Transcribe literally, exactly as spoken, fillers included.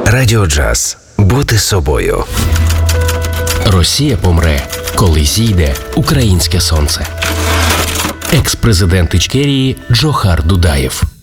Радіо Джаз. Бути собою. Росія помре, коли зійде українське сонце. Екс-президент Ічкерії Джохар Дудаєв.